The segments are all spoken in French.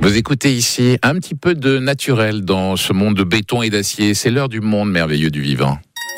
Vous écoutez ici un petit peu de naturel dans ce monde de béton et d'acier. C'est l'heure du monde merveilleux du vivant.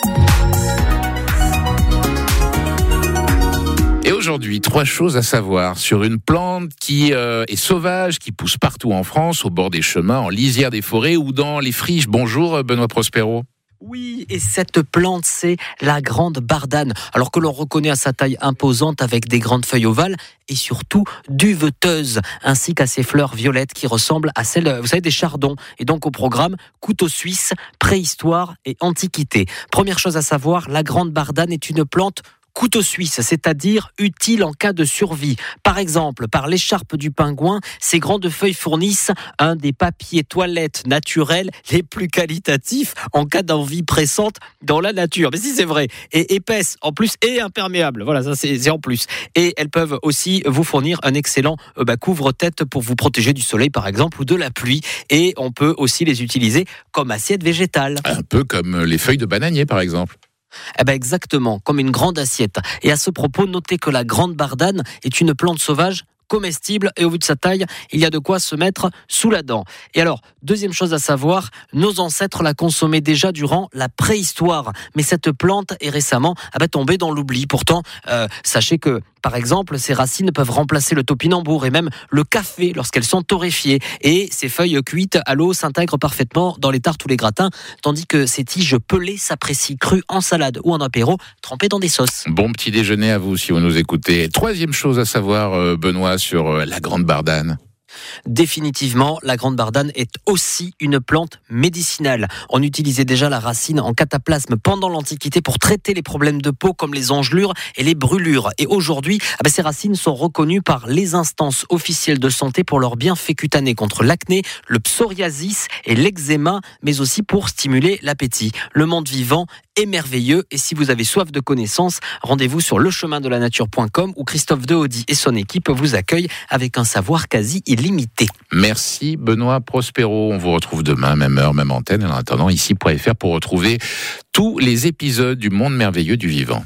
Et aujourd'hui, 3 choses à savoir sur une plante qui est sauvage, qui pousse partout en France, au bord des chemins, en lisière des forêts ou dans les friches. Bonjour Benoît Prospero. Oui, et cette plante, c'est la grande bardane. Alors que l'on reconnaît à sa taille imposante avec des grandes feuilles ovales et surtout duveteuses, ainsi qu'à ses fleurs violettes qui ressemblent à celles, vous savez, des chardons. Et donc au programme, couteau suisse, préhistoire et antiquité. Première chose à savoir, la grande bardane est une plante couteau suisse, c'est-à-dire utile en cas de survie. Par exemple, par l'écharpe du pingouin, ces grandes feuilles fournissent un des papiers toilettes naturels les plus qualitatifs en cas d'envie pressante dans la nature. Mais si, c'est vrai. Et épaisse en plus et imperméable. Voilà, ça c'est en plus. Et elles peuvent aussi vous fournir un excellent couvre-tête pour vous protéger du soleil par exemple ou de la pluie. Et on peut aussi les utiliser comme assiette végétale. Un peu comme les feuilles de bananier par exemple. Exactement, comme une grande assiette. Et à ce propos, notez que la grande bardane est une plante sauvage comestible et au vu de sa taille, il y a de quoi se mettre sous la dent. Et alors, deuxième chose à savoir, nos ancêtres la consommaient déjà durant la préhistoire. Mais cette plante est récemment tombée dans l'oubli. Pourtant, sachez que, par exemple, ses racines peuvent remplacer le topinambour et même le café lorsqu'elles sont torréfiées. Et ses feuilles cuites à l'eau s'intègrent parfaitement dans les tartes ou les gratins, tandis que ses tiges pelées s'apprécient crues en salade ou en apéro, trempées dans des sauces. Bon petit déjeuner à vous si vous nous écoutez. Troisième chose à savoir, Benoît, sur la grande bardane. Définitivement, la grande bardane est aussi une plante médicinale. On utilisait déjà la racine en cataplasme pendant l'Antiquité pour traiter les problèmes de peau comme les engelures et les brûlures. Et aujourd'hui, ces racines sont reconnues par les instances officielles de santé pour leurs bienfaits cutanés contre l'acné, le psoriasis et l'eczéma, mais aussi pour stimuler l'appétit. Le monde vivant est merveilleux et si vous avez soif de connaissances, rendez-vous sur lechemindelaNature.com où Christophe Deaudy et son équipe vous accueillent avec un savoir quasi illimité. Merci Benoît Prospero. On vous retrouve demain, même heure, même antenne. En attendant, ici.fr pour retrouver tous les épisodes du monde merveilleux du vivant.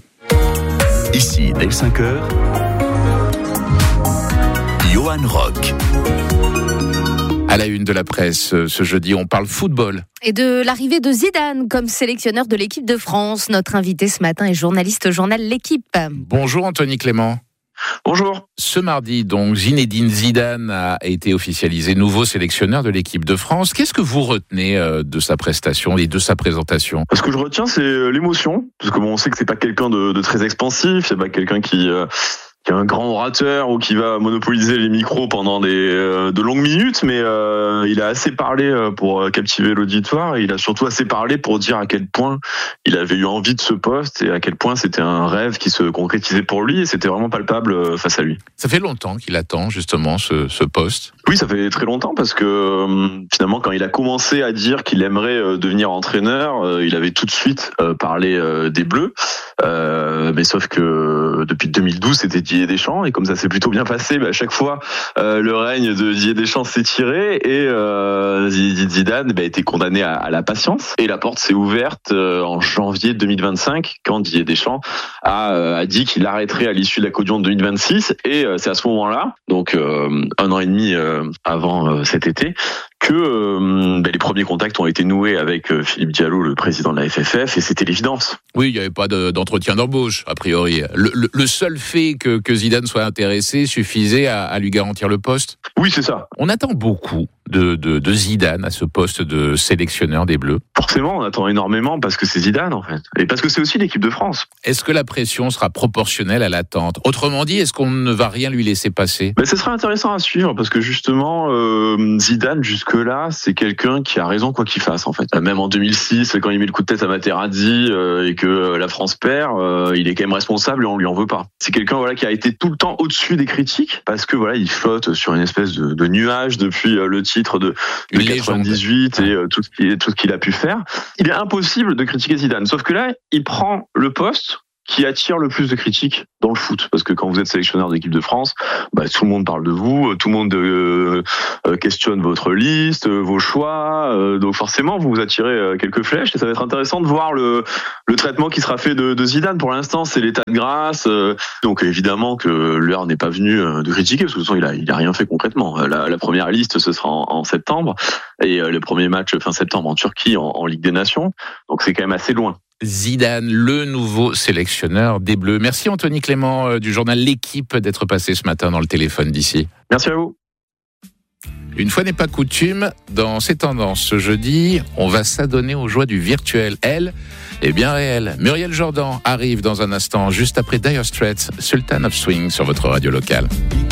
Ici, dès 5h, Johan Rock. À la une de la presse, ce jeudi, on parle football. Et de l'arrivée de Zidane comme sélectionneur de l'équipe de France. Notre invité ce matin est journaliste au journal L'Équipe. Bonjour Anthony Clément. Bonjour. Ce mardi, donc, Zinedine Zidane a été officialisé nouveau sélectionneur de l'équipe de France. Qu'est-ce que vous retenez de sa prestation et de sa présentation ? Ce que je retiens, c'est l'émotion. Parce que on sait que c'est pas quelqu'un de très expansif, c'est pas quelqu'un qui est un grand orateur ou qui va monopoliser les micros pendant de longues minutes, mais il a assez parlé pour captiver l'auditoire et il a surtout assez parlé pour dire à quel point il avait eu envie de ce poste et à quel point c'était un rêve qui se concrétisait pour lui et c'était vraiment palpable face à lui. Ça fait longtemps qu'il attend justement ce poste. Oui, ça fait très longtemps parce que finalement quand il a commencé à dire qu'il aimerait devenir entraîneur, il avait tout de suite parlé des Bleus, mais sauf que depuis 2012 c'était Didier Deschamps et comme ça s'est plutôt bien passé, à chaque fois le règne de Didier Deschamps s'est tiré et Zidane a été condamné à la patience et la porte s'est ouverte en janvier 2025 quand Didier Deschamps a dit qu'il arrêterait à l'issue de la Coupe du Monde 2026 et c'est à ce moment-là, donc 1 an et demi avant cet été, que les premiers contacts ont été noués avec Philippe Diallo, le président de la FFF, et c'était l'évidence. Oui, il n'y avait pas d'entretien d'embauche, a priori. Le seul fait que Zidane soit intéressé suffisait à lui garantir le poste. Oui, c'est ça. On attend beaucoup de Zidane à ce poste de sélectionneur des Bleus. Forcément, on attend énormément parce que c'est Zidane, en fait. Et parce que c'est aussi l'équipe de France. Est-ce que la pression sera proportionnelle à l'attente ? Autrement dit, est-ce qu'on ne va rien lui laisser passer ? Ce sera intéressant à suivre parce que justement, Zidane, jusque-là, c'est quelqu'un qui a raison quoi qu'il fasse, en fait. Même en 2006, quand il met le coup de tête à Materazzi et que la France perd, il est quand même responsable et on lui en veut pas. C'est quelqu'un qui a été tout le temps au-dessus des critiques parce que il flotte sur une espèce de nuage depuis le titre de 98 et tout ce qu'il a pu faire. Il est impossible de critiquer Zidane. Sauf que là, il prend le poste qui attire le plus de critiques dans le foot, parce que quand vous êtes sélectionneur de l'équipe de France, tout le monde parle de vous, tout le monde questionne votre liste, vos choix, donc forcément vous attirez quelques flèches, et ça va être intéressant de voir le traitement qui sera fait de Zidane. Pour l'instant, c'est l'état de grâce, donc évidemment que l'heure n'est pas venue de critiquer, parce que de toute façon il a rien fait concrètement. La première liste, ce sera en septembre, et le premier match fin septembre en Turquie en Ligue des Nations, donc c'est quand même assez loin. Zidane, le nouveau sélectionneur des Bleus. Merci Anthony Clément du journal L'Équipe d'être passé ce matin dans le téléphone d'ici. Merci à vous. Une fois n'est pas coutume, dans ces tendances ce jeudi, on va s'adonner aux joies du virtuel. Elle est bien réelle. Muriel Jordan arrive dans un instant, juste après Dire Straits, Sultan of Swing sur votre radio locale.